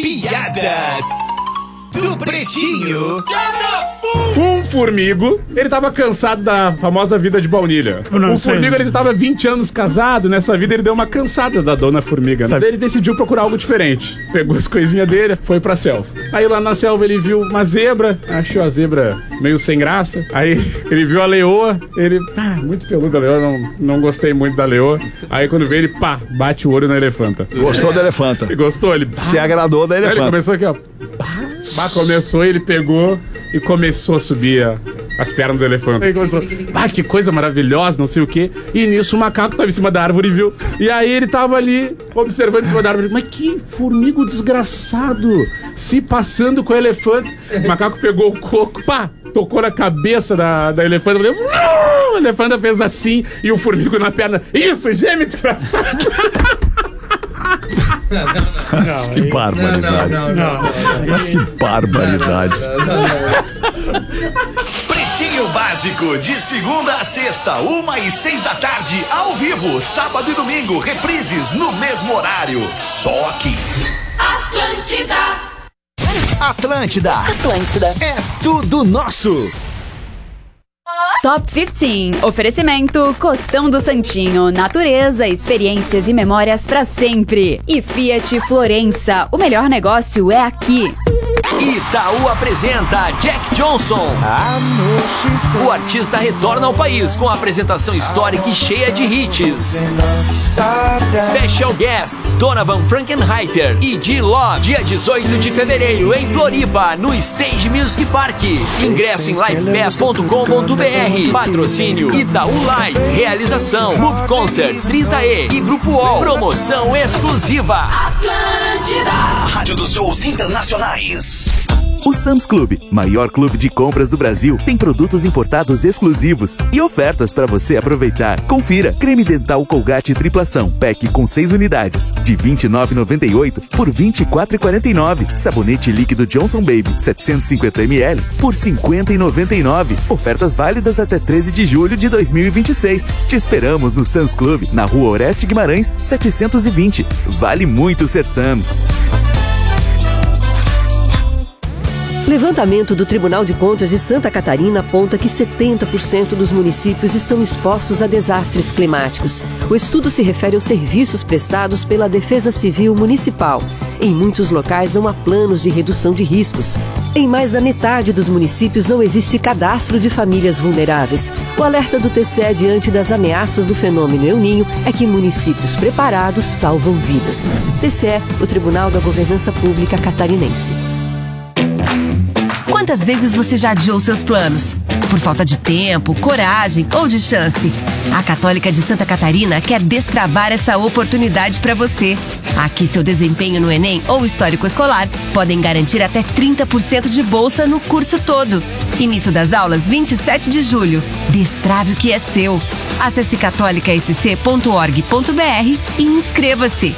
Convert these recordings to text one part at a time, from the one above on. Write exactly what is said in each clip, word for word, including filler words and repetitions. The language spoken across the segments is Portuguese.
piada do Pretinho. Um formigo, ele tava cansado da famosa vida de baunilha. Um formigo, ele tava vinte anos casado, nessa vida ele deu uma cansada da dona formiga, né? Daí ele decidiu procurar algo diferente. Pegou as coisinhas dele, foi pra selva. Aí lá na selva ele viu uma zebra, achou a zebra meio sem graça. Aí ele viu a leoa, ele... Ah, muito peluda a leoa, não, não gostei muito da leoa. Aí quando veio ele, pá, bate o olho na elefanta. Gostou da elefanta? Ele gostou, ele... Se agradou da elefanta. Aí ele começou aqui, ó. Bah, começou, ele pegou e começou a subir a, as pernas do elefante. Aí começou, ah, que coisa maravilhosa, não sei o quê. E nisso o macaco tava em cima da árvore e viu. E aí ele tava ali, observando em cima da árvore. Mas que formigo desgraçado, se passando com o elefante. O macaco pegou o coco, pá, tocou na cabeça da, da elefanta. A elefanta fez assim e o formigo na perna. Isso, gêmeo desgraçado. Não, não, não, não. Que barbaridade. Não, não, não, não, não. Mas que barbaridade. Não, não, não, não. Pretinho Básico, de segunda a sexta, uma e seis da tarde, ao vivo, sábado e domingo, reprises no mesmo horário. Só aqui. Atlântida. Atlântida. Atlântida. É tudo nosso. Top quinze. Oferecimento Costão do Santinho. Natureza, experiências e memórias pra sempre. E Fiat Florença. O melhor negócio é aqui. Itaú apresenta Jack Johnson. O artista retorna ao país com a apresentação histórica e cheia de hits. Special guests Donovan Frankenheiter e G-Love. Dia dezoito de fevereiro em Floripa, no Stage Music Park. Ingresso em livepass ponto com ponto br. Patrocínio Itaú Live. Realização Move Concert, trinta E e Grupo U O L. Promoção exclusiva Atlântida. A rádio dos shows internacionais. O Sam's Club, maior clube de compras do Brasil, tem produtos importados exclusivos e ofertas para você aproveitar. Confira: creme dental Colgate triplação, pack com seis unidades, de vinte e nove reais e noventa e oito centavos por vinte e quatro reais e quarenta e nove centavos. Sabonete líquido Johnson Baby, setecentos e cinquenta mililitros, por cinquenta reais e noventa e nove centavos. Ofertas válidas até treze de julho de dois mil e vinte e seis. Te esperamos no Sam's Club, na Rua Oreste Guimarães, setecentos e vinte. Vale muito ser Sam's. Levantamento do Tribunal de Contas de Santa Catarina aponta que setenta por cento dos municípios estão expostos a desastres climáticos. O estudo se refere aos serviços prestados pela Defesa Civil Municipal. Em muitos locais não há planos de redução de riscos. Em mais da metade dos municípios não existe cadastro de famílias vulneráveis. O alerta do T C E diante das ameaças do fenômeno El Niño é que municípios preparados salvam vidas. T C E, o Tribunal da Governança Pública Catarinense. Quantas vezes você já adiou seus planos? Por falta de tempo, coragem ou de chance? A Católica de Santa Catarina quer destravar essa oportunidade para você. Aqui seu desempenho no Enem ou histórico escolar podem garantir até trinta por cento de bolsa no curso todo. Início das aulas vinte e sete de julho. Destrave o que é seu. Acesse católica s c ponto org ponto b r e inscreva-se.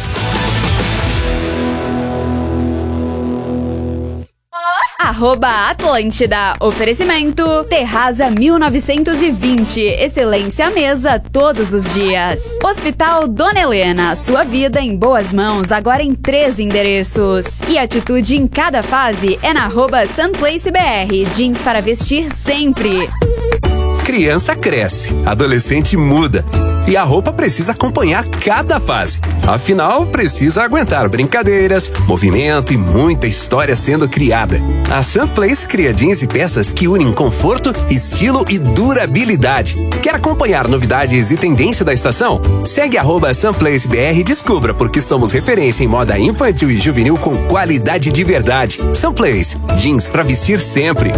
Arroba Atlântida. Oferecimento Terraza mil novecentos e vinte. Excelência à mesa todos os dias. Hospital Dona Helena. Sua vida em boas mãos, agora em três endereços. E atitude em cada fase é na arroba SunPlaceBR. Jeans para vestir sempre. Criança cresce, adolescente muda. E a roupa precisa acompanhar cada fase. Afinal, precisa aguentar brincadeiras, movimento e muita história sendo criada. A Sunplace cria jeans e peças que unem conforto, estilo e durabilidade. Quer acompanhar novidades e tendência da estação? Segue arroba SunplaceBR e descubra porque somos referência em moda infantil e juvenil com qualidade de verdade. Sunplace, jeans pra vestir sempre.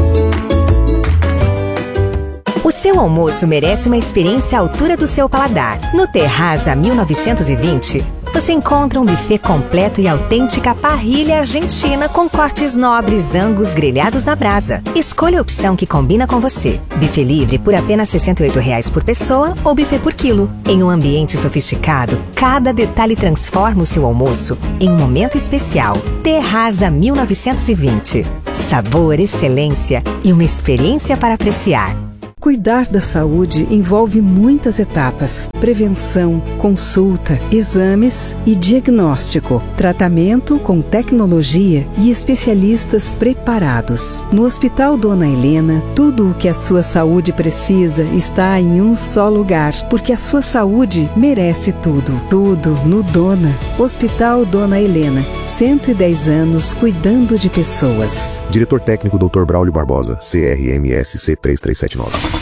O seu almoço merece uma experiência à altura do seu paladar. No Terraza mil novecentos e vinte, você encontra um buffet completo e autêntica parrilha argentina com cortes nobres, angus grelhados na brasa. Escolha a opção que combina com você. Buffet livre por apenas sessenta e oito reais por pessoa ou buffet por quilo. Em um ambiente sofisticado, cada detalhe transforma o seu almoço em um momento especial. Terraza mil novecentos e vinte. Sabor, excelência e uma experiência para apreciar. Cuidar da saúde envolve muitas etapas: prevenção, consulta, exames e diagnóstico, tratamento com tecnologia e especialistas preparados. No Hospital Dona Helena, tudo o que a sua saúde precisa está em um só lugar, porque a sua saúde merece tudo. Tudo no Dona. Hospital Dona Helena, cento e dez anos cuidando de pessoas. Diretor técnico doutor Braulio Barbosa, C R M S C três três sete nove.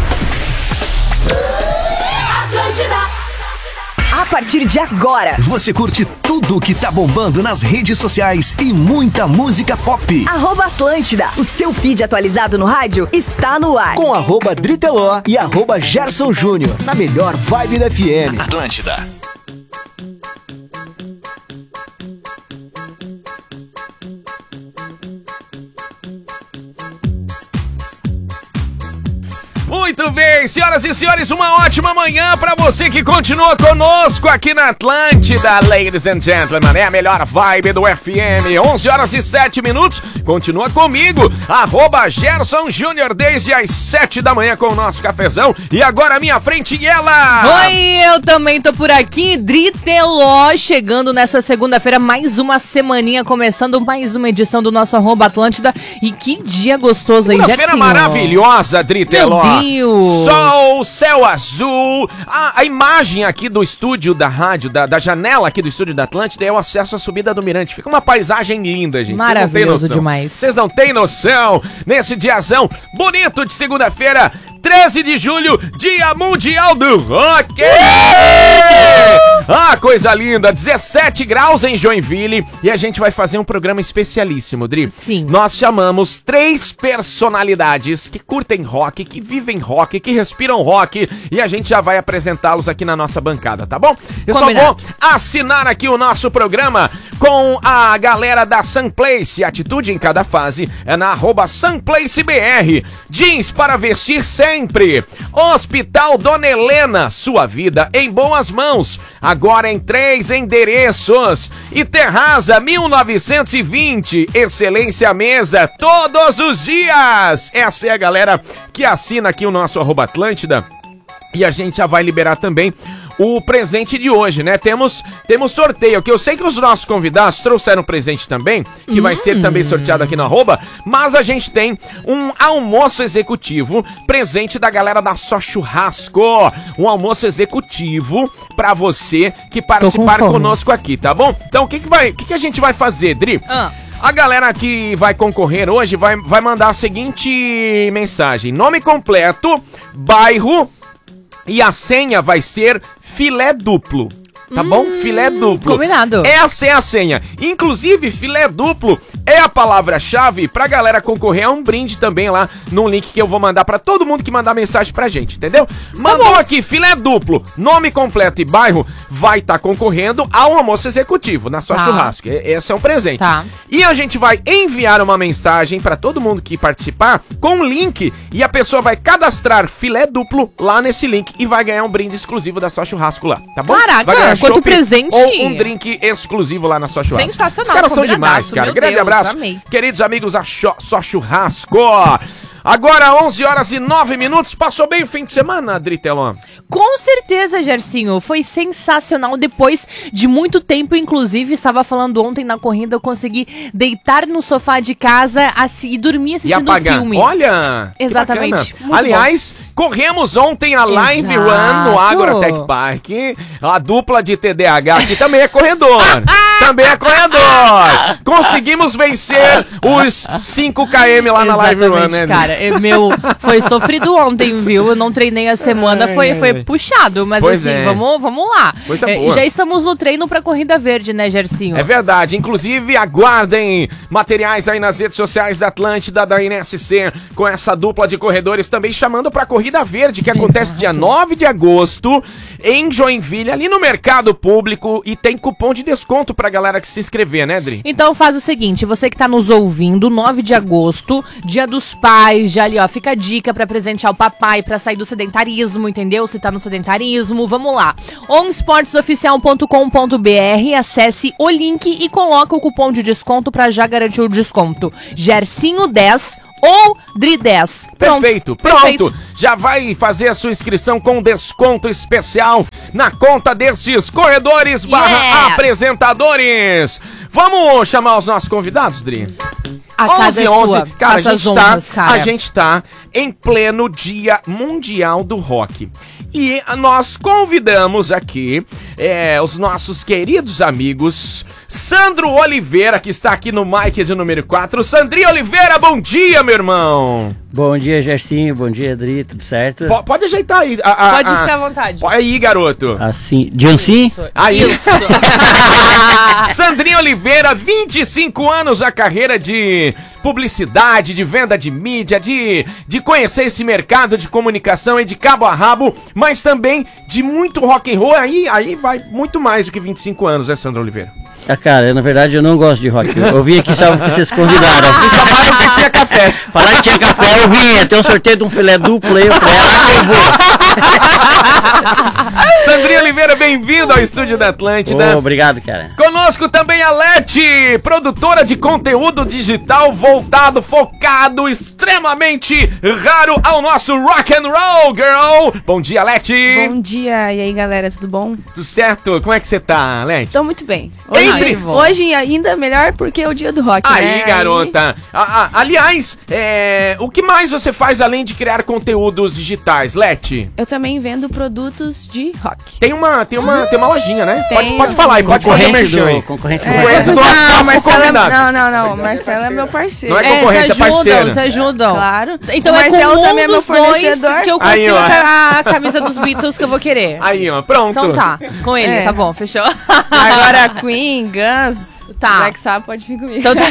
A partir de agora, você curte tudo o que tá bombando nas redes sociais e muita música pop. arroba Atlântida, o seu feed atualizado no rádio está no ar. Com arroba Driteló e arroba Gerson Júnior, na melhor vibe da F M. Atlântida. Muito bem, senhoras e senhores, uma ótima manhã pra você que continua conosco aqui na Atlântida, ladies and gentlemen, é a melhor vibe do F M, onze horas e sete minutos, continua comigo, arroba Gerson Júnior, desde as sete da manhã com o nosso cafezão, e agora à minha frente ela! Oi, eu também tô por aqui, Driteló, chegando nessa segunda-feira, mais uma semaninha, começando mais uma edição do nosso arroba Atlântida, e que dia gostoso aí, Gerson. Segunda-feira maravilhosa, Driteló. Meu Deus! Sol, céu azul, a, a imagem aqui do estúdio da rádio, da, da janela aqui do estúdio da Atlântida é o acesso à subida do Mirante. Fica uma paisagem linda, gente. Maravilhoso demais. Vocês não têm noção, nesse diazão bonito de segunda-feira, treze de julho, Dia Mundial do Rock! Ah, coisa linda, dezessete graus em Joinville e a gente vai fazer um programa especialíssimo, Dri. Sim. Nós chamamos três personalidades que curtem rock, que vivem rock, que respiram rock e a gente já vai apresentá-los aqui na nossa bancada, tá bom? Eu Combinado. só vou assinar aqui o nosso programa com a galera da Sunplace. Atitude em cada fase é na arroba SunplaceBR. Jeans para vestir sempre. Hospital Dona Helena, sua vida em boas mãos. Agora em três endereços. E Terraza mil novecentos e vinte, excelência à mesa todos os dias. Essa é a galera que assina aqui o nosso arroba Atlântida. E a gente já vai liberar também o presente de hoje, né? Temos, temos sorteio, que eu sei que os nossos convidados trouxeram presente também, que hum. vai ser também sorteado aqui na arroba, mas a gente tem um almoço executivo, presente da galera da Só Churrasco, um almoço executivo pra você que participar conosco aqui, tá bom? Então, o que que vai, o que que a gente vai fazer, Dri? Ah. A galera que vai concorrer hoje vai, vai mandar a seguinte mensagem: nome completo, bairro, e a senha vai ser filé duplo. Tá hum, bom? Filé duplo. Combinado. Essa é a senha. Inclusive, filé duplo é a palavra-chave pra galera concorrer a um brinde também lá num link que eu vou mandar pra todo mundo que mandar mensagem pra gente, entendeu? Mandou tá aqui, filé duplo, nome completo e bairro, vai estar tá concorrendo ao almoço executivo na Só tá. Churrasco. Esse é um presente. Tá. E a gente vai enviar uma mensagem pra todo mundo que participar com um link e a pessoa vai cadastrar filé duplo lá nesse link e vai ganhar um brinde exclusivo da Só Churrasco lá, tá bom? Caraca, quanto presente! Ou um drink exclusivo lá na Só Churrasco. Sensacional. Os caras são demais, cara. Grande Deus, abraço, amei. Queridos amigos da Só Churrasco. Agora onze horas e nove minutos. Passou bem o fim de semana, Driteló? Com certeza, Gersinho. Foi sensacional. Depois de muito tempo, inclusive, estava falando ontem na corrida, eu consegui deitar no sofá de casa assim, e dormir assistindo um filme. Olha! Exatamente. Aliás, bom. corremos ontem a Live Exato. Run no Agrotech Park. A dupla de T D A H aqui também é corredor. Também é corredor. Conseguimos vencer os cinco quilômetros lá na Live Run, né? Cara, é, meu, foi sofrido ontem, viu? Eu não treinei a semana, ai, foi, foi puxado, mas pois assim, é. vamos, vamos lá. É, já estamos no treino pra Corrida Verde, né, Gersinho? É verdade, inclusive aguardem materiais aí nas redes sociais da Atlântida, da N S C, com essa dupla de corredores também chamando pra Corrida Verde, que acontece Exato. dia nove de agosto em Joinville, ali no Mercado Público, e tem cupom de desconto pra galera que se inscrever, né, Dri? Então faz o seguinte, você que tá nos ouvindo, nove de agosto, dia dos pais, já ali ó, fica a dica pra presentear o papai, pra sair do sedentarismo, entendeu? Se tá no sedentarismo, vamos lá. on esportes oficial ponto com ponto b r, acesse o link e coloca o cupom de desconto pra já garantir o desconto. Gersinho dez ou Dri dez. Pronto. Perfeito, pronto. Perfeito. Já vai fazer a sua inscrição com desconto especial na conta desses corredores barra Yes. apresentadores. Vamos chamar os nossos convidados, Dri? A casa é sua. Cara, a Faça as gente, honras, tá, cara. a gente tá em pleno Dia Mundial do Rock. E nós convidamos aqui é, os nossos queridos amigos Sandro Oliveira, que está aqui no mic de número quatro. Sandrinho Oliveira, bom dia, meu irmão! Bom dia, Gersinho. Bom dia, Adri. Tudo certo? P- pode ajeitar aí. a- a- Pode a- ficar à vontade. Aí, garoto. Assim, Jansim? Aí. Isso. Sandrinho Oliveira, vinte e cinco anos a carreira de publicidade, de venda de mídia, de, de conhecer esse mercado de comunicação e de cabo a rabo, mas também de muito rock and roll. Aí, aí vai muito mais do que vinte e cinco anos, né, Sandro Oliveira? Ah, cara, na verdade eu não gosto de rock. Eu, eu vim aqui só porque vocês convidaram. Me chamaram que tinha café. Falaram que tinha café, eu vim. Tem um sorteio de um filé duplo aí. Eu falei, ah, que eu vou. Sandrinho Oliveira, bem-vindo ao estúdio da Atlântida. Oh, obrigado, cara. Conosco também a Leti, produtora de conteúdo digital voltado, focado, extremamente raro ao nosso rock and roll, girl. Bom dia, Leti. Bom dia, e aí galera, tudo bom? Tudo certo? Como é que você tá, Leti? Tô muito bem. Hoje, Entre- hoje ainda melhor porque é o dia do rock, Aí, né? garota. A- a- aliás, é, o que mais você faz além de criar conteúdos digitais, Leti? Eu também vendo produtos de rock. Tem uma, tem uma, tem uma lojinha, né? Pode, Tenho. pode falar aí, pode fazer Concorrente merchan aí. do, concorrente do É, Concorrente do nosso não, próximo Marcelo é, convidado. não, não, não. Marcelo é meu parceiro. Não é É, concorrente, se é parceiro. ajudam, se ajudam. Claro. Então O é com Marcelo um também é meu dos dois fornecedor. que eu Aí, consigo ó. a, a camisa dos Beatles que eu vou querer. Aí, ó, pronto. Então tá, com ele, É. tá bom, fechou? Agora Queen, Guns, Tá. Black Sabbath pode vir comigo. Então tá.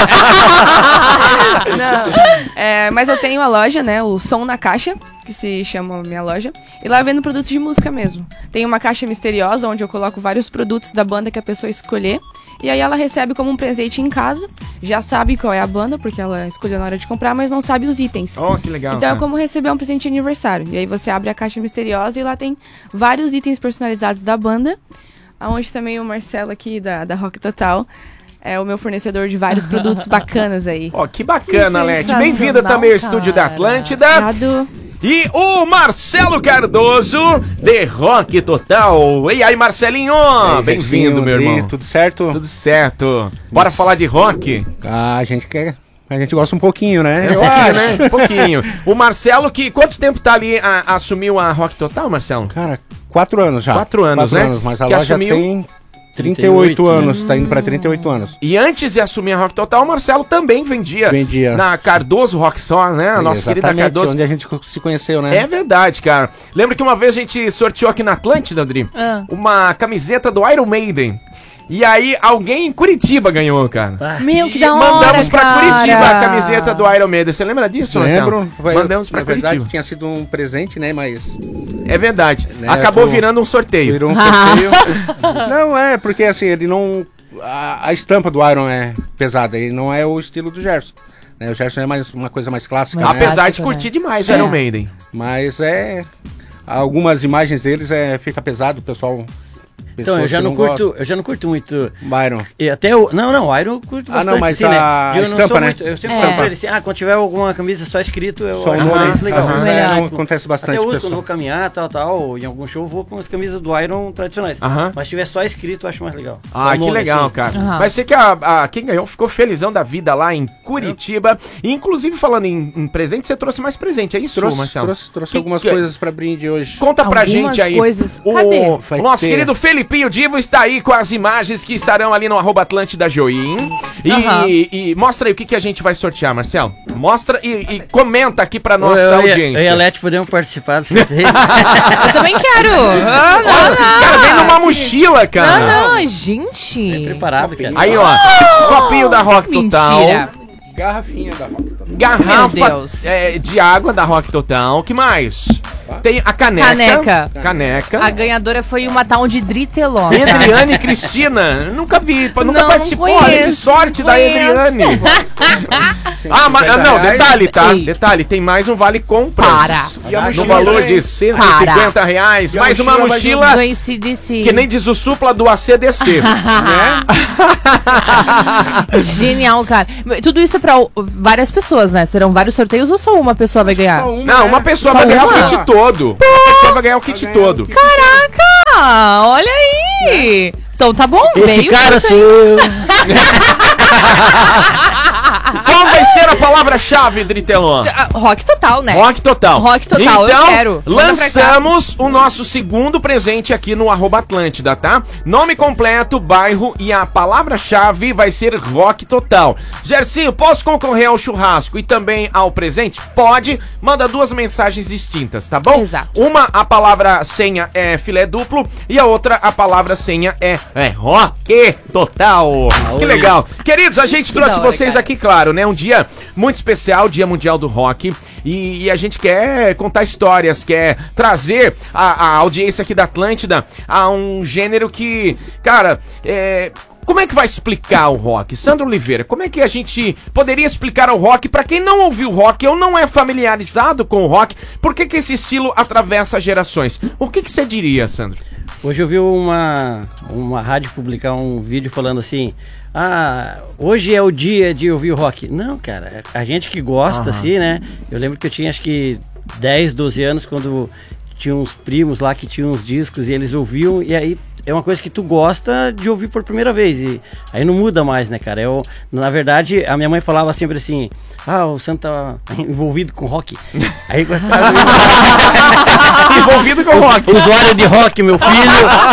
Não, é, mas eu tenho a loja, né, o Som na Caixa, que se chama a minha loja, e lá eu vendo produtos de música mesmo. Tem uma caixa misteriosa, onde eu coloco vários produtos da banda que a pessoa escolher, e aí ela recebe como um presente em casa, já sabe qual é a banda, porque ela escolheu na hora de comprar, mas não sabe os itens. Oh, que legal. Então é cara. como receber um presente de aniversário. E aí você abre a caixa misteriosa e lá tem vários itens personalizados da banda, onde também o Marcelo aqui da, da Rock Total é o meu fornecedor de vários produtos bacanas aí. Ó, que bacana, Que Leti. sensacional, Bem-vinda também ao cara. estúdio da Atlântida. Obrigado. E o Marcelo Cardoso, de Rock Total. E aí, Marcelinho? Bem-vindo, meu irmão. Tudo certo? Tudo certo. Bora falar de rock? Ah, a gente quer. A gente gosta um pouquinho, né? Um pouquinho, né? Um pouquinho. O Marcelo, que quanto tempo tá ali, a- assumiu a Rock Total, Marcelo? Cara, quatro anos já. Quatro anos, Quatro né? anos, mas a Que loja assumiu- tem trinta e oito anos, tá indo pra trinta e oito anos. E antes de assumir a Rock Total, o Marcelo também vendia. Vendia. Na Cardoso Rock Store, né? A nossa querida Exatamente, Cardoso. onde a gente se conheceu, né? É verdade, cara. Lembra que uma vez a gente sorteou aqui na Atlântida, Adri, Ah. uma camiseta do Iron Maiden. E aí, alguém em Curitiba ganhou, cara. Meu, que E da hora, mandamos pra cara. Curitiba a camiseta do Iron Maiden. Você lembra disso, Marcelo? Lembro. Foi- Mandamos pra na verdade, Curitiba. tinha sido um presente, né? Mas. É verdade. Né, Acabou tô- virando um sorteio. Virou um sorteio. Não, é, porque assim, ele não. A, a estampa do Iron é pesada, ele não é o estilo do Gerson. Né? O Gerson é mais uma coisa mais clássica. Mais né? Apesar de curtir demais É. Iron Maiden. Mas é. Algumas imagens deles é, fica pesado, o pessoal. Então, eu já não curto, eu já não curto muito. Byron. E até o. Não, não, Iron eu curto Ah, bastante. não, mas assim, a- né? a E eu não estampa, sou né? muito. Eu sempre É. falo pra ele assim, ah, quando tiver alguma camisa só escrito, eu Só o acho nome. mais legal. Aham. Né? É, não acontece bastante, Até hoje, pessoal. quando eu vou caminhar, tal, tal, ou em algum show, eu vou com as camisas do Iron tradicionais. Aham. Mas se tiver só escrito, eu acho mais legal. Só Ah, o que nome, legal, assim. cara. Aham. Mas sei que a, a- quem ganhou ficou felizão da vida lá em Curitiba. E, inclusive, falando em, em presente, você trouxe mais presente, é isso, Trouxe, Marcelo? trouxe, trouxe Que- algumas que- coisas pra brinde hoje. Conta pra Algumas gente aí. coisas. O, Cadê? o nosso ter. querido Felipinho Divo está aí com as imagens que estarão ali no arroba Atlântida Join. E, Aham. e mostra aí o que, que a gente vai sortear, Marcelo. Mostra e, e comenta aqui pra nossa eu, eu, audiência. Eu e a Leti podemos participar do sorteio. Eu também quero. Ah, não, não. Cara, vem numa mochila, cara. Não, não, gente. Preparado, cara. Aí, ó. Copinho da Rock Total. Mentira. Garrafinha da Rock Total. Meu Garrafa Deus. é, de água da Rock Total. O que mais? Tem a caneca. Caneca. Caneca. A ganhadora foi uma tal de Dritelona. Edriane Cristina. Nunca vi, nunca Não participou. conheço, Olha que sorte não da conheço. Edriane. Ah, mas ah, não, reais. detalhe, tá? Ei. Detalhe, tem mais um vale compras. Para. E a No mochila valor vai- de cento e cinquenta reais. E a Mais uma mochila vai mochila Do A C D C. que nem diz o supla do A C D C. né? Genial, cara. Tudo isso é pra o- várias pessoas, né? Serão vários sorteios ou só uma pessoa vai ganhar? Só uma, Não, uma né? pessoa Só vai ganhar uma? o kit todo. Uma pessoa vai ganhar o kit Vai ganhar todo. o kit Caraca! Olha aí! Então tá bom, Esse meio cara kit sou aí. eu. Qual vai ser a palavra-chave, Dritelon? Ah, Rock total, né? Rock total. Rock total, eu então, quero. Manda pra cá. lançamos o nosso segundo presente aqui no arroba Atlântida, tá? Nome completo, bairro e a palavra-chave vai ser Rock Total. Gercinho, posso concorrer ao churrasco e também ao presente? Pode. Manda duas mensagens distintas, tá bom? Exato. Uma, a palavra senha é filé duplo e a outra, a palavra senha é, é Rock Total. Que legal. Queridos, a gente trouxe da hora, vocês cara. aqui, claro, né? Um dia muito especial, Dia Mundial do Rock. E, e a gente quer contar histórias, quer trazer a, a audiência aqui da Atlântida a um gênero que, cara, é... Como é que vai explicar o rock? Sandro Oliveira, como é que a gente poderia explicar o rock para quem não ouviu rock ou não é familiarizado com o rock? Por que que esse estilo atravessa gerações? O que que você diria, Sandro? Hoje eu vi uma, uma rádio publicar um vídeo falando assim: ah, hoje é o dia de ouvir rock. Não, cara, a gente que gosta, Aham. assim, né? Eu lembro que eu tinha acho que dez, doze anos quando tinha uns primos lá que tinham uns discos e eles ouviam, e aí é uma coisa que tu gosta de ouvir por primeira vez, e aí não muda mais, né, cara? Eu, na verdade, a minha mãe falava sempre assim: ah, o Santo tá envolvido com rock. Aí, envolvido com rock. Usuário de rock, meu filho.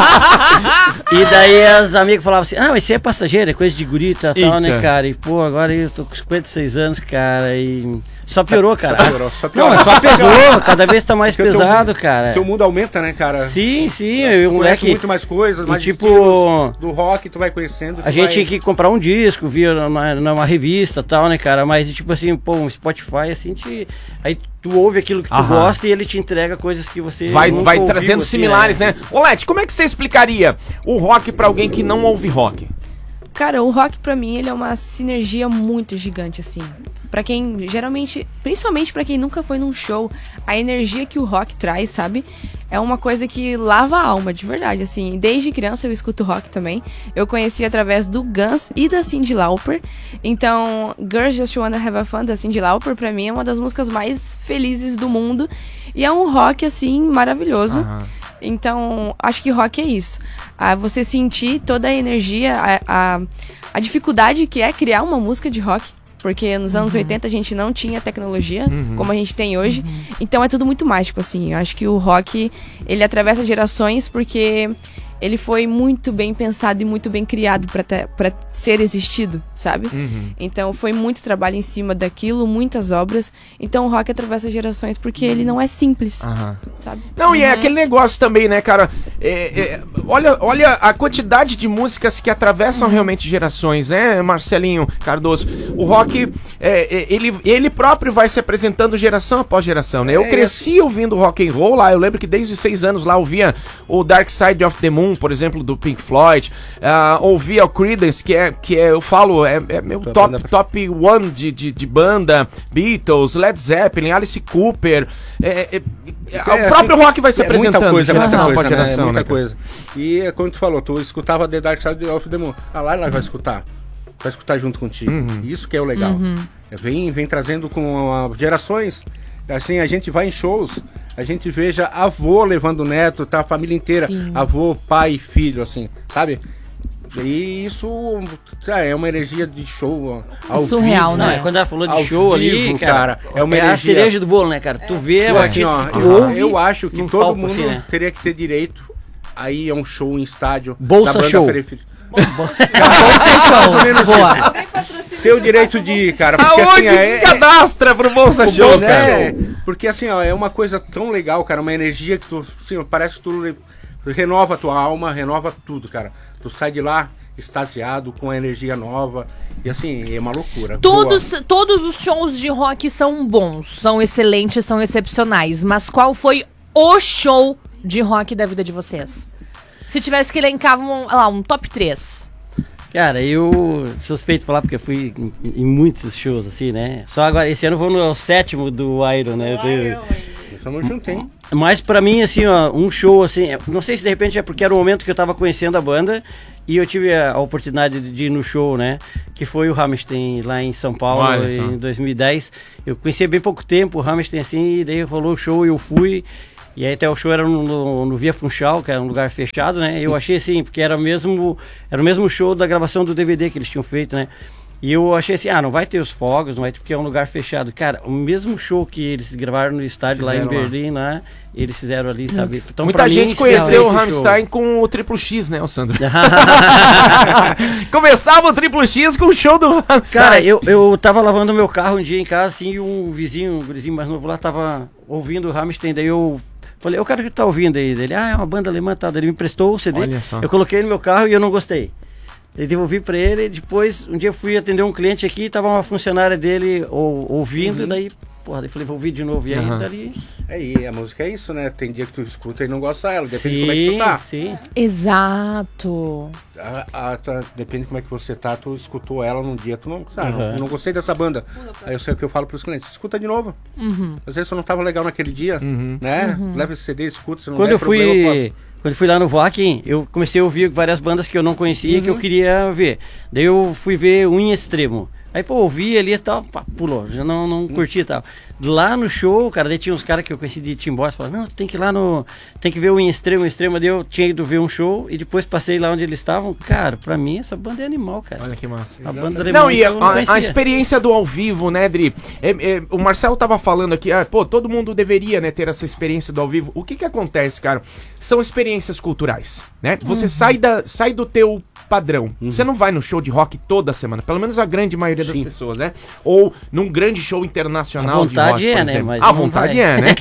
E daí as amigas falavam assim: ah, mas isso é passageiro, é coisa de gurita e tal, né, Eita. cara? E pô, agora eu tô com cinquenta e seis anos, cara, e só piorou, cara. Só piorou, só Não, piorou. mas só pesou, cada vez tá mais Porque o teu pesado, mundo- cara. Teu mundo aumenta, né, cara? Sim, sim, eu, Tu conhece moleque, muito mais coisas, mais tipo, estilos do rock, tu vai conhecendo. a tu gente vai... tinha que comprar um disco, via numa, numa revista e tal, né, cara? Mas tipo assim, pô, um Spotify, assim, te... aí tu ouve aquilo que tu Aham. gosta e ele te entrega coisas que você Vai, nunca vai ouviu, trazendo assim, similares, né? Ô, Leti, como é que você explicaria o rock pra alguém que não ouve rock? Cara, o rock pra mim, ele é uma sinergia muito gigante, assim. Pra quem, geralmente, principalmente pra quem nunca foi num show, a energia que o rock traz, sabe? É uma coisa que lava a alma, de verdade, assim. Desde criança eu escuto rock também. Eu conheci através do Guns e da Cyndi Lauper. Então, Girls Just Wanna Have a Fun, da Cyndi Lauper, pra mim é uma das músicas mais felizes do mundo. E é um rock, assim, maravilhoso. Aham. Então, acho que rock é isso. Ah, você sentir toda a energia, a, a, a dificuldade que é criar uma música de rock. Porque nos anos oitenta a gente não tinha tecnologia Uhum. como a gente tem hoje. Então é tudo muito mágico, assim. Eu acho que o rock, ele atravessa gerações porque ele foi muito bem pensado e muito bem criado pra ter- pra ser existido, sabe? Uhum. Então foi muito trabalho em cima daquilo, muitas obras. Então o rock atravessa gerações porque ele não é simples, Aham. sabe? Não, e é aquele negócio também, né, cara? É, é, olha, olha a quantidade de músicas que atravessam realmente gerações, né, Marcelinho Cardoso? O rock, é, é, ele, ele próprio vai se apresentando geração após geração, né? Eu É, cresci ouvindo rock and roll lá, eu lembro que desde os seis anos lá eu ouvia o Dark Side of the Moon, por exemplo, do Pink Floyd, ah, ouvia o Creedence, que é, que é eu falo, é, é meu Tua top, banda- top one de, de, de banda, Beatles, Led Zeppelin, Alice Cooper, é, é, é, É, o próprio assim, rock vai se é muita apresentando coisa, muita geração coisa, após né? geração, Muita né, cara? coisa. E é como tu falou, tu escutava The Dark Side of the Moon. Ah, lá nós vai escutar. Vai escutar junto contigo. Uhum. Isso que é o legal. Uhum. É, Vem, vem trazendo com ah, gerações. Assim, a gente vai em shows, a gente veja avô levando neto, tá? A família inteira. Sim. Avô, pai, filho, assim, sabe? E isso ah, é uma energia de show ao Surreal, vivo, né? Não, é quando ela falou de Ao show ali, vivo, cara, é uma é a energia. cereja do bolo, né, cara? Tu vê Eu, o assim, artista ó, que tu eu- ouve eu acho que num todo palco, mundo assim, né? teria que ter direito aí a um show em estádio. Bolsa da banda show. Ferefri- Bolsa ou menos show. Boa. Ter o direito de ir, cara. Porque Aonde assim, que é, cadastra pro Bolsa o Show, Bolsa cara? é- porque assim, ó, é uma coisa tão legal, cara, uma energia que tu, assim, parece que tu re- renova a tua alma, renova tudo, cara. Tu sai de lá extasiado, com a energia nova, e assim, é uma loucura. Todos, todos os shows de rock são bons, são excelentes, são excepcionais. Mas qual foi o show de rock da vida de vocês? Se tivesse que elencar um, lá, um top três. Cara, eu suspeito de falar porque eu fui em, em muitos shows, assim, né? Só agora, esse ano eu vou no sétimo do Iron, né? Do... Estamos juntos, hein? Mas pra mim, assim, ó, um show, assim, não sei se de repente é porque era o momento que eu tava conhecendo a banda e eu tive a, a oportunidade de ir no show, né? Que foi o Rammstein lá em São Paulo, em dois mil e dez. Eu conhecia bem pouco tempo o Rammstein, assim, e daí rolou o show e eu fui. E aí até o show era no, no, no Via Funchal, que era um lugar fechado, né? Eu achei assim, porque era o mesmo, era o mesmo show da gravação do D V D que eles tinham feito, né? E eu achei assim, ah, não vai ter os fogos, não vai ter, porque é um lugar fechado. Cara, o mesmo show que eles gravaram no estádio fizeram lá em Berlim, lá. Né? Eles fizeram ali, sabe? Então, muita gente mim, conheceu o Rammstein com o Triplo X, né, o Sandro? Começava o Triplo X com o show do Rammstein. Cara, eu, eu tava lavando meu carro um dia em casa, assim, e um vizinho, um vizinho mais novo lá, tava ouvindo o Rammstein, daí eu... Falei, o cara que tá ouvindo aí, dele, ah, é uma banda alemã, tá? Ele me prestou o C D, eu coloquei no meu carro e eu não gostei. Eu devolvi pra ele, depois, um dia eu fui atender um cliente aqui, tava uma funcionária dele ou, ouvindo, uhum. daí, porra, daí falei, vou ouvir de novo, e aí, uhum. dali... Aí, a música é isso, né? Tem dia que tu escuta e não gosta dela, depende sim, de como é que tu tá. Sim, exato. A, a, tá, depende de como é que você tá, tu escutou ela num dia, tu não, ah, uhum. não, eu não gostei dessa banda. Aí eu sei o que eu falo pros clientes, escuta de novo. Uhum. Às vezes você não tava legal naquele dia, uhum. né? Uhum. Leva esse C D, escuta, você não Quando eu fui... problema, Quando eu fui lá no Wacken, eu comecei a ouvir várias bandas que eu não conhecia, uhum. que eu queria ver. Daí eu fui ver o In Extremo. Aí, pô, ouvi ali e tal, pá, pulou, já não, não curti e tal. Lá no show, cara, daí tinha uns caras que eu conheci de Timbó, falaram, não, tu tem que ir lá no... Tem que ver o In Extremo, o Extremo, daí eu tinha ido ver um show e depois passei lá onde eles estavam. Cara, pra mim essa banda é animal, cara. Olha que massa. A banda não, não, e a, a, a experiência do ao vivo, né, Dri? É, é, o Marcelo tava falando aqui, ah, pô, todo mundo deveria, né, ter essa experiência do ao vivo. O que que acontece, cara? São experiências culturais, né? Você uhum. sai, da, sai do teu padrão. Uhum. Você não vai no show de rock toda semana, pelo menos a grande maioria das Sim. pessoas, né? Ou num grande show internacional de rock, é, por né? exemplo. Mas a vontade vai. é, né?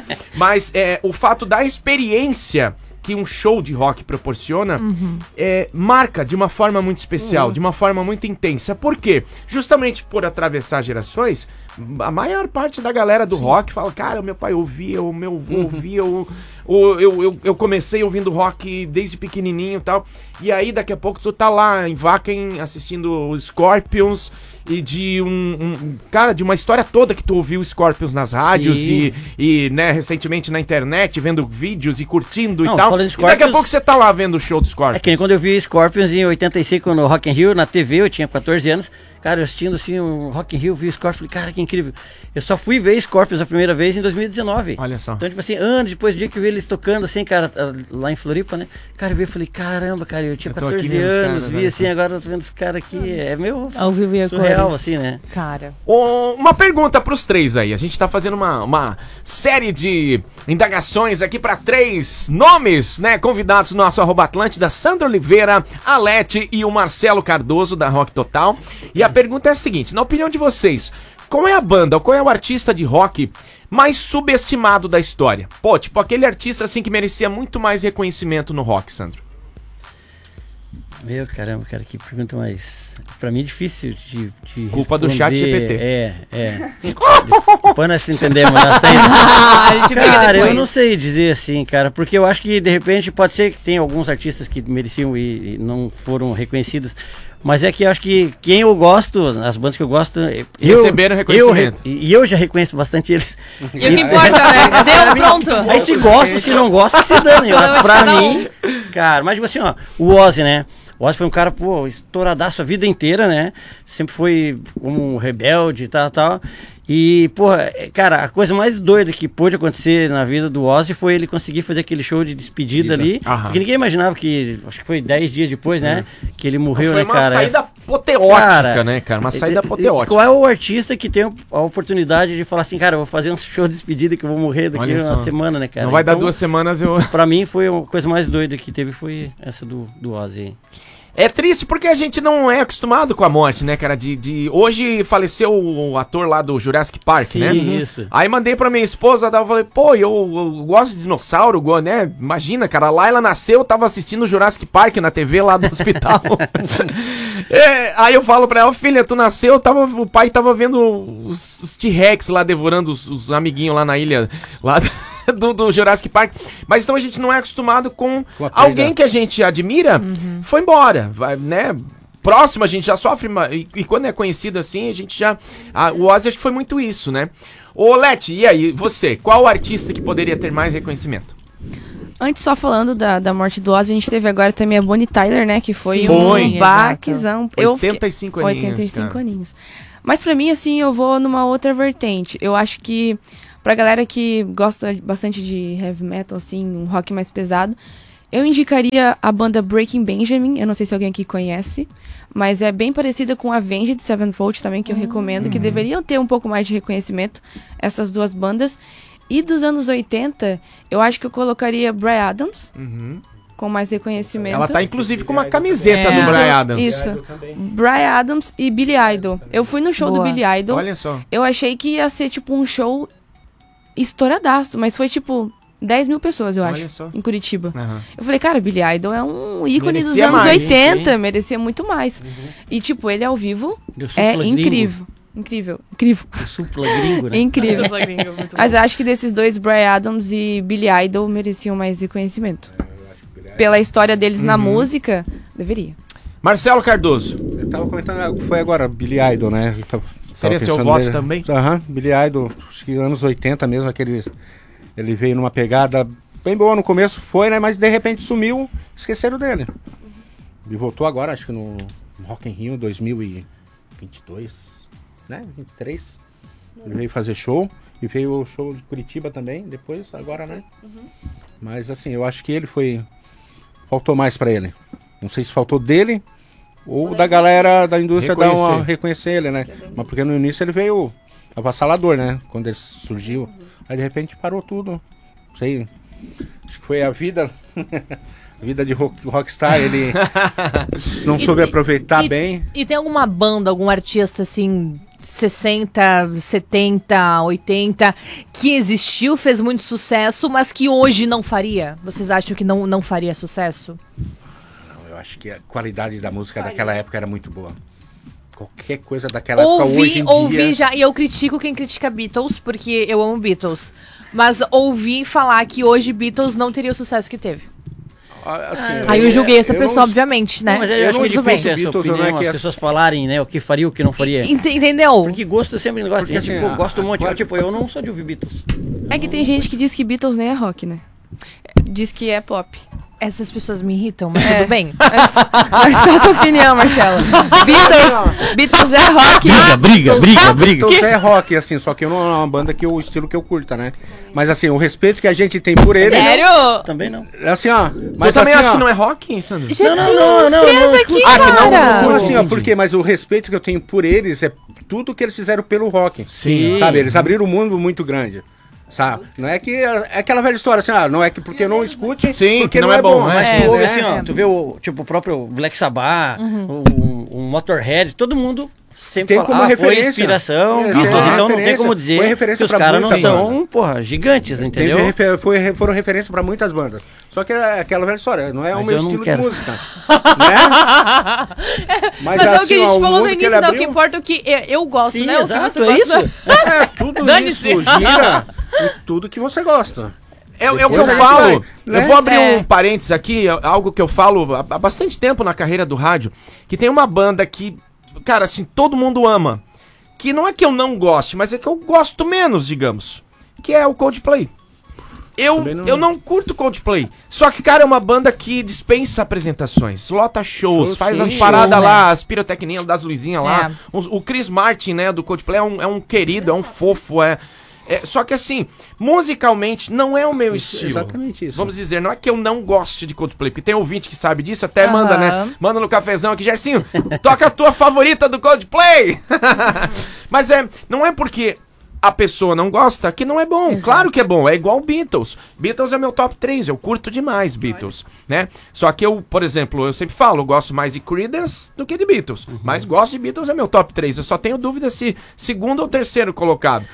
Mas é, o fato da experiência que um show de rock proporciona uhum. é, marca de uma forma muito especial, uhum. de uma forma muito intensa. Por quê? Justamente por atravessar gerações, a maior parte da galera do Sim. rock fala, cara, meu pai ouvia, o meu avô ouvia, o, o, eu, eu, eu comecei ouvindo rock desde pequenininho e tal, e aí daqui a pouco tu tá lá em Wacken assistindo o Scorpions, e de um, um... Cara, de uma história toda que tu ouviu Scorpions nas rádios e, e, né, recentemente na internet, vendo vídeos e curtindo Não, e tal. E daqui a pouco você tá lá vendo o show do Scorpions. É que quando eu vi Scorpions em oitenta e cinco no Rock in Rio, na T V, eu tinha quatorze anos. Cara, eu assistindo assim o Rock in Rio, vi Scorpions, falei, cara, que incrível. Eu só fui ver Scorpions a primeira vez em dois mil e dezenove. Olha só. Então, tipo assim, anos depois do dia que eu vi eles tocando, assim, cara, lá em Floripa, né? Cara, eu vi e falei, caramba, cara, eu tinha eu quatorze anos, caras, vi assim, né? Agora eu tô vendo esse cara aqui, é meu ao vivo e surreal, assim, né? Cara. Oh, uma pergunta pros três aí, a gente tá fazendo uma, uma série de indagações aqui pra três nomes, né? Convidados no nosso arroba Atlântida, Sandra Oliveira, Alete e o Marcelo Cardoso, da Rock Total. E a pergunta é a seguinte, na opinião de vocês, qual é a banda, qual é o artista de rock mais subestimado da história? Pô, tipo aquele artista assim que merecia muito mais reconhecimento no rock, Sandro. Meu caramba, cara, que pergunta mais... Pra mim é difícil de, de Culpa responder. Do chat G P T. É, é. Depois nós se entendemos. Nós saímos. Cara, eu não sei dizer assim, cara, porque eu acho que de repente pode ser que tem alguns artistas que mereciam e, e não foram reconhecidos. Mas é que eu acho que quem eu gosto, as bandas que eu gosto... Eu, Receberam reconhecimento. Eu, e eu já reconheço bastante eles. E o que importa, né? Deu, pronto. Aí se gosta, se não gosta, se dane. Pra mim, cara, mas tipo assim, ó, o Ozzy, né? O Ozzy foi um cara, pô, estouradaço a vida inteira, né? Sempre foi um rebelde e tal, tal. E, porra, cara, a coisa mais doida que pôde acontecer na vida do Ozzy foi ele conseguir fazer aquele show de despedida Vida. ali. Aham. Porque ninguém imaginava que, acho que foi dez dias depois, né? É. Que ele morreu, foi né, cara? Foi uma saída apoteótica, cara, né, cara? Uma saída apoteótica. Qual é o artista que tem a oportunidade de falar assim, cara, eu vou fazer um show de despedida que eu vou morrer daqui Olha uma só. semana, né, cara? Não vai então, dar duas semanas, eu... Pra mim, foi a coisa mais doida que teve, foi essa do, do Ozzy aí. É triste porque a gente não é acostumado com a morte, né, cara? De, de... Hoje faleceu o ator lá do Jurassic Park, Sim, né? isso. Aí mandei pra minha esposa, eu falei, pô, eu, eu gosto de dinossauro, né? Imagina, cara, lá ela nasceu, tava assistindo o Jurassic Park na T V lá do hospital. é, aí eu falo pra ela, filha, tu nasceu, tava, o pai tava vendo os, os T-Rex lá devorando os, os amiguinhos lá na ilha, lá... Do, do Jurassic Park, mas então a gente não é acostumado com, com alguém que a gente admira, uhum. foi embora, vai, né? próximo, a gente já sofre, uma, e, e quando é conhecido assim, a gente já... A, o Ozzy acho que foi muito isso, né? Ô, Leti, e aí, você? Qual artista que poderia ter mais reconhecimento? Antes, só falando da, da morte do Ozzy, a gente teve agora também a Bonnie Tyler, né? Que foi, foi um baquezão. oitenta e cinco aninhos. oitenta e cinco aninhos. Mas pra mim, assim, eu vou numa outra vertente. Eu acho que pra galera que gosta bastante de heavy metal, assim, um rock mais pesado, eu indicaria a banda Breaking Benjamin. Eu não sei se alguém aqui conhece, mas é bem parecida com a Avenged Sevenfold também, que eu recomendo, Uhum. que deveriam ter um pouco mais de reconhecimento, essas duas bandas. E dos anos oitenta, eu acho que eu colocaria Bryan Adams, Uhum. com mais reconhecimento. Ela tá, inclusive, com uma camiseta É. do Isso, Bryan Adams. Isso. Bryan Adams e Billy Idol. Eu fui no show Boa. do Billy Idol. Olha só. Eu achei que ia ser, tipo, um show estouradaço, mas foi, tipo, dez mil pessoas, eu Olha acho, só. em Curitiba. Aham. Eu falei, cara, Billy Idol é um ícone Merecia dos anos mais, oitenta, sim. merecia muito mais. E, tipo, ele ao vivo E o é supla gringo. incrível. Incrível, incrível. O supla gringo, né? Incrível. Supla gringo, muito bom. Mas eu acho que desses dois, Bryan Adams e Billy Idol, mereciam mais reconhecimento. Pela história deles na Uhum. música, deveria. Marcelo Cardoso. Eu tava comentando, foi agora Billy Idol, né? Eu tava- Seria tava seu pensando voto nele. também? Aham, Billy Idol, acho que anos oitenta mesmo, aquele. Ele veio numa pegada bem boa no começo, foi, né? Mas de repente sumiu, esqueceram dele. E voltou agora, acho que no Rock in Rio dois mil e vinte e dois, né? vinte e três. Ele veio fazer show. E veio o show de Curitiba também, depois, agora, né? Mas assim, eu acho que ele foi. Faltou mais pra ele. Não sei se faltou dele ou da galera da indústria dar uma, Reconhecer. reconhecer ele, né? Mas porque no início ele veio avassalador, né? Quando ele surgiu. Aí de repente parou tudo. Não sei. Acho que foi a vida. A vida de rock, rockstar. Ele não E- soube e- aproveitar e- bem. E tem alguma banda, algum artista assim, sessenta, setenta, oitenta, que existiu, fez muito sucesso, mas que hoje não faria? Vocês acham que não, não faria sucesso? Eu acho que a qualidade da música daquela época era muito boa. Qualquer coisa daquela época hoje Ouvi, em ouvi dia... já, e eu critico quem critica Beatles, porque eu amo Beatles. Mas ouvi falar que hoje Beatles não teria o sucesso que teve. Assim, Aí eu julguei essa eu pessoa, não- obviamente, né? Não, mas eu, Eu acho não que é julgo difícil os essa Beatles, opinião, não é que as as- pessoas falarem, né, o que faria, o que não faria. Ent- Entendeu? Porque gosto é sempre um negócio. Porque, Tem gente assim, que a- gosta um monte. a- Eu, tipo, eu não sou de ouvir Beatles. É que tem gente que diz que Beatles nem é rock, né? Diz que é pop. Essas pessoas me irritam, mas É. tudo bem. Mas, mas qual a tua opinião, Marcelo? Beatles, Beatles é rock. Briga, briga, briga, briga. Beatles é rock, assim, só que eu não é uma banda que o estilo que eu curta, né? Mas assim, o respeito que a gente tem por eles... Sério? Também não. Assim, ó... Mas Mas também assim, acho ó, que não é rock, Sandro? Gente, Não, não, sim, não, os não, três não, aqui, Ah, que não- cara. Não, assim, ó, entendi. por quê? Mas o respeito que eu tenho por eles é tudo que eles fizeram pelo rock. Sim. Sabe? Eles abriram um mundo muito grande. Sabe? Não é que... É aquela velha história, assim, ah, não é que porque não escute, Sim, porque que não, é bom. Mas É, tu ouve né? assim, ó, tu vê o, tipo, o próprio Black Sabbath, Uhum. o, o Motorhead, todo mundo sempre Tem fala, como ah, referência. foi inspiração, É, Beatles, é, então não tem referência. como Foi dizer referência que os pra caras não muita são, banda. porra, gigantes, Teve entendeu? refer- foi, foram referência pra muitas bandas. Só que é aquela velha história, não é Mas o meu eu não estilo quero. de música. né? Mas, é o que a ó, gente falou mundo no que início, ele não, o que abriu- importa é o que eu, eu gosto, Sim, né? O exato, que você é gosta. isso. É, tudo Dane-se. isso gira em tudo que você gosta. É, é o que Depois eu a gente falo. vai, né? Eu vou abrir É. um parênteses aqui, algo que eu falo há, há bastante tempo na carreira do rádio, que tem uma banda que, cara, assim, todo mundo ama. Que não é que eu não goste, mas é que eu gosto menos, digamos. Que é o Coldplay. Eu Também não- não... eu não curto Coldplay. Só que, cara, é uma banda que dispensa apresentações, lota shows, Show, faz sim. as paradas Show, lá, as pirotecninhas das luzinhas lá. É. O, o Chris Martin, né, do Coldplay é um, é um querido, é um fofo, é... é- Só que assim, musicalmente não é o meu Isso, estilo. exatamente isso. Vamos dizer, não é que eu não goste de Coldplay, porque tem ouvinte que sabe disso, até Aham. manda, né? Manda no cafezão aqui, Gercinho, toca a tua favorita do Coldplay! Mas é, não é porque a pessoa não gosta que não é bom. Exato. Claro que é bom, é igual Beatles. Beatles é meu top três, eu curto demais Beatles, né? Só que eu, por exemplo, eu sempre falo, eu gosto mais de Creedence do que de Beatles. Mas gosto de Beatles, é meu top três. Eu só tenho dúvida se segundo ou terceiro colocado.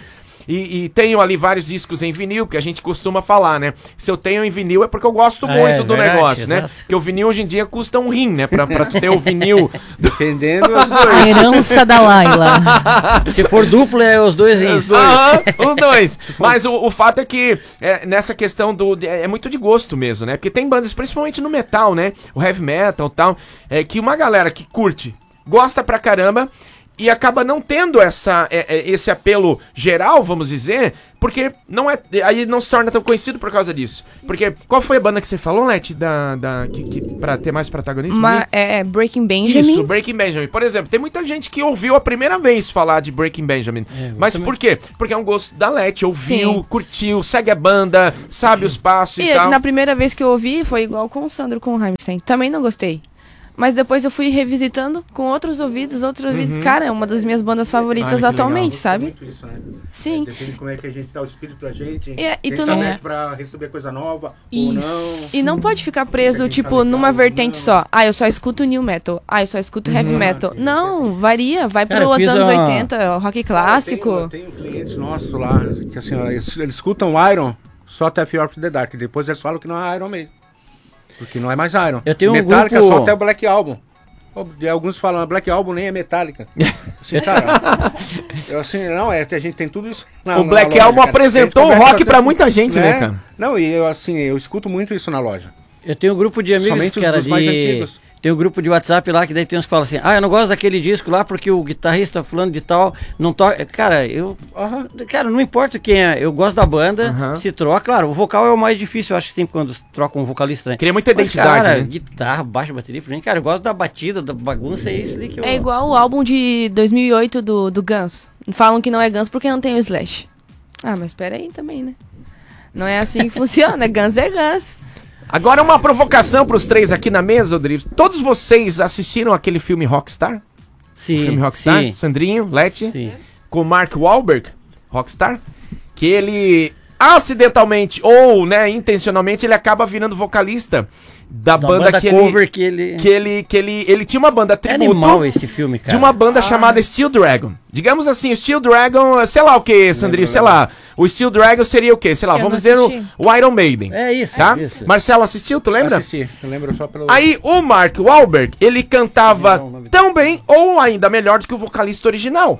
e, e tenho ali vários discos em vinil, que a gente costuma falar, né? Se eu tenho em vinil é porque eu gosto É, muito do verdade, negócio, né? exato. Porque o vinil hoje em dia custa um rim, né? Pra, pra tu ter o vinil. Dependendo dos A dois. herança da Laila. Se for duplo, é os dois rins. Aham, os dois. Mas o, o fato é que é, nessa questão do. de- é muito de gosto mesmo, né? Porque tem bandas, principalmente no metal, né? O heavy metal e tal, é, que uma galera que curte, gosta pra caramba. E acaba não tendo essa, é, é, esse apelo geral, vamos dizer, porque não é, aí não se torna tão conhecido por causa disso. Porque qual foi a banda que você falou, Leti, da, da, que, que, pra ter mais protagonismo? Uma, é Breaking Benjamin. Isso, Breaking Benjamin. Por exemplo, tem muita gente que ouviu a primeira vez falar de Breaking Benjamin. Mas também. por quê? Porque é um gosto da Leti, ouviu, Sim. curtiu, segue a banda, sabe os passos e, E tal. na primeira vez que eu ouvi, foi igual com o Sandro, com o Rammstein. Também não gostei. Mas depois eu fui revisitando com outros ouvidos, outros ouvidos. Uhum. Cara, é uma das minhas bandas favoritas Ah, que atualmente, legal. sabe? Muito isso, né? Sim. É, depende de como é que a gente dá o espírito da gente. E- e tem tu não- talento pra receber coisa nova ou Isso. não. E não pode ficar Se a preso, gente tipo, tá legal, numa vertente não. só. Ah, eu só escuto new metal. Ah, eu só escuto heavy Uhum. metal. Não, varia. Vai Cara, eu pros fiz anos a- oitenta, rock clássico. Eu tenho, eu tenho clientes nossos lá que assim, ó, eles, eles escutam Iron só até Fear of the Dark. Depois eles falam que não é Iron mesmo. Porque não é mais Iron. Eu tenho um Metallica grupo- só até o Black Album. De alguns falam, Black Album nem é Metallica. Assim, cara, eu assim, não, é que a gente tem tudo isso. na- O na Black loja, Album cara. apresentou A gente o conversa rock até- pra muita gente, né, cara? Não, e eu assim, eu escuto muito isso na loja. Eu tenho um grupo de amigos Somente que era os mais de... antigos. Tem um grupo de WhatsApp lá que daí tem uns que falam assim, ah, eu não gosto daquele disco lá porque o guitarrista fulano de tal não toca... Cara, eu... Cara, não importa quem é, eu gosto da banda, se troca, claro, o vocal é o mais difícil, eu acho sempre quando trocam um vocalista, né? Cria muita Mas, identidade, cara, né? guitarra, baixo, bateria, pra mim, cara, eu gosto da batida, da bagunça, é isso ali que eu... É igual o álbum de dois mil e oito do, do Guns. Falam que não é Guns porque não tem o Slash. Ah, mas pera aí também, né? Não é assim que funciona. Guns é Guns. Agora uma provocação pros três aqui na mesa, Rodrigo. Todos vocês assistiram aquele filme Rockstar? Sim. O filme Rockstar? Sim. Sandrinho, Leti? Sim. Com Mark Wahlberg, Rockstar? Que ele acidentalmente ou, né, intencionalmente, ele acaba virando vocalista da, Da banda, banda que, cover ele, que ele- que ele que ele ele tinha uma banda É tributo animal esse filme, cara. de uma banda chamada Steel Dragon. Digamos assim, o Steel Dragon, sei lá o que, Sandrinho, sei lá. O Steel Dragon seria o quê? Sei lá, Eu vamos não dizer o, assisti. o Iron Maiden. É isso, tá? isso. Marcelo assistiu, tu lembra? Assisti, eu lembro só pelo... Aí o Mark Wahlberg, ele cantava tão bem ou ainda melhor do que o vocalista original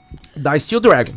da Steel Dragon.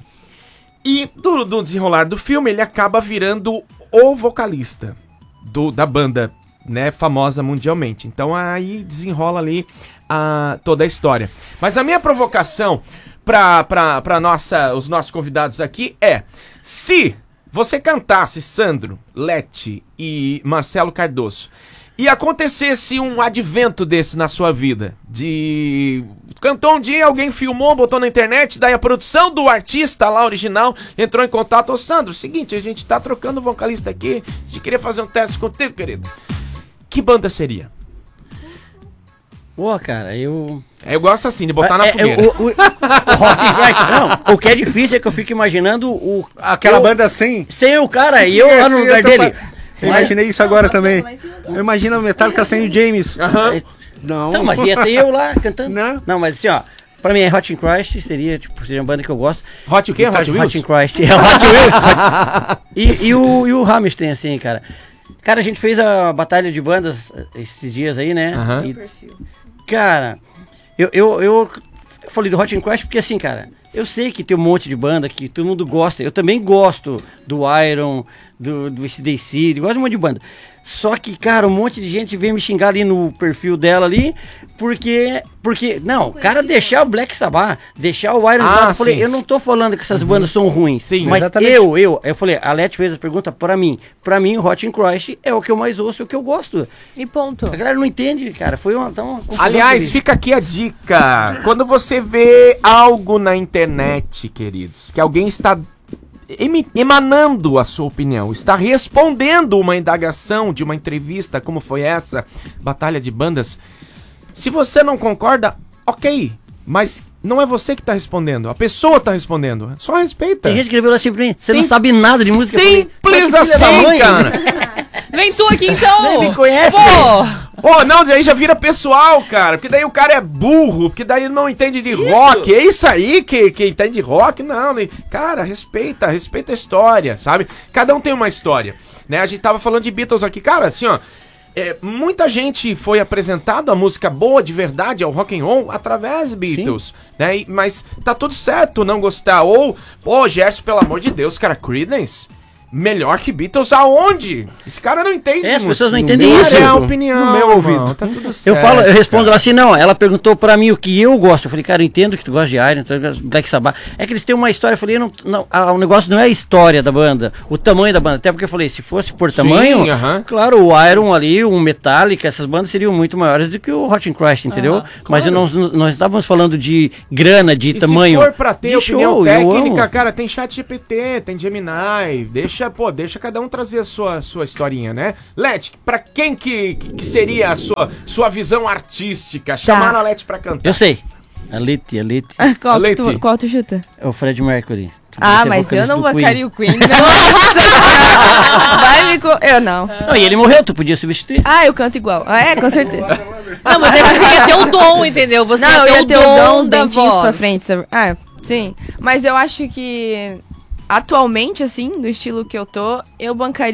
E do, do desenrolar do filme, ele acaba virando o vocalista do, da banda, né, famosa mundialmente. Então aí desenrola ali a, toda a história. Mas a minha provocação para pra, pra nossa, os nossos convidados aqui é: se você cantasse Sandro, Leti e Marcelo Cardoso e acontecesse um advento desse na sua vida, de... Cantou um dia, alguém filmou, botou na internet, daí a produção do artista lá, original, entrou em contato. Ô Sandro, seguinte, a gente tá trocando o vocalista aqui, a gente queria fazer um teste contigo, querido. Que banda seria? Pô, cara, eu... Eu gosto assim, de botar na É, é, fogueira. o, o, o Rock and Christ, não, o que é difícil é que eu fico imaginando o... Aquela eu- banda sem... Sem o cara e eu lá no Sim, lugar eu tô dele. fa- Eu imaginei isso agora também. Eu imagino a Metallica sem o James. Não. Não, mas ia ter eu lá cantando. Não. Não, mas assim, ó, pra mim é Hot in Christ, seria, tipo, seria uma banda que eu gosto. Hot o quê? Hot, Hot Wheels? Hot in Christ, é Hot Wheels. e, e, o, e o Rammstein, assim, cara. Cara, a gente fez a batalha de bandas esses dias aí, né? Aham. E, cara, eu, eu, eu falei do Hot in Christ porque, assim, cara, eu sei que tem um monte de banda que todo mundo gosta. Eu também gosto do Iron, do, do A C D C, gosto de um monte de banda. Só que, cara, um monte de gente veio me xingar ali no perfil dela ali, porque, porque, não, o cara deixar o Black Sabbath, deixar o Iron Ah, Maiden, eu falei, sim. eu não tô falando que essas bandas são ruins, Sim, mas exatamente. eu, eu, eu falei, a Leti fez a pergunta pra mim, pra mim o Hot in Christ é o que eu mais ouço, é o que eu gosto. E ponto. A galera não entende, cara, foi uma, tá uma confusão Aliás, feliz. fica aqui a dica. Quando você vê algo na internet, queridos, que alguém está emi- emanando a sua opinião, está respondendo uma indagação de uma entrevista como foi essa, Batalha de Bandas, se você não concorda, ok, mas não é você que está respondendo, a pessoa está respondendo, só respeita. Tem gente que escreveu assim pra mim, você Sim- não sabe nada de música. Eu falei, Simples "Mas que filha da assim, mãe." cara. Vem tu aqui então! Nem me conhece, Pô! Ô, não, daí já vira pessoal, cara. Porque daí o cara é burro, porque daí ele não entende de isso. rock. É isso aí que, que entende de rock? Não, né? Cara, respeita, respeita a história, sabe? Cada um tem uma história, né? A gente tava falando de Beatles aqui, cara, assim, ó. É, muita gente foi apresentado a música boa de verdade, ao rock and roll, através de Beatles, né? E, mas tá tudo certo não gostar. Ou, pô, Gerson, pelo amor de Deus, cara, Creedence, melhor que Beatles aonde? Esse cara não entende. É, as muito. pessoas não entendem Isso isso. é a opinião, No meu ouvido. mano, tá tudo certo. Eu falo, eu respondo cara. assim, não, ela perguntou pra mim o que eu gosto. Eu falei, cara, eu entendo que tu gosta de Iron, tu gosta de Black Sabbath. É que eles têm uma história, eu falei, não, não, a, o negócio não é a história da banda, o tamanho da banda. Até porque eu falei, se fosse por tamanho, Sim, uh-huh. claro, o Iron ali, o Metallica, essas bandas seriam muito maiores do que o Hot and Christ, entendeu? Ah, Mas claro. nós, nós estávamos falando de grana, de E tamanho. se for pra ter de opinião show, eu técnica, amo. cara, tem chat G P T, tem Gemini, deixa, pô, deixa cada um trazer a sua, sua historinha, né? Leti, pra quem que, que seria a sua, sua visão artística? Chamaram a Leti pra cantar. Eu sei. A Leti, a Leti. Qual, A que tu, Leti. qual tu chuta? É o Fred Mercury. Tu Ah, vai ser mas eu vocalista não do bancaria o Queen. Nossa! Vai me... Co... Eu não. Não, e ele morreu, tu podia substituir. Ah, eu canto igual. Ah, é, com certeza. Não, mas aí você ia ter o dom, entendeu? Você não, eu ia ter o dom, os da dentinhos voz. pra frente. Sabe? Ah, sim. Mas eu acho que atualmente, assim, do estilo que eu tô, eu bancaria